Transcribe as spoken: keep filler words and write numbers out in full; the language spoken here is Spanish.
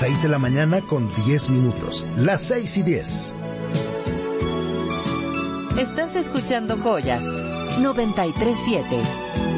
seis de la mañana con diez minutos. Las seis y diez. Estás escuchando Joya noventa y tres punto siete.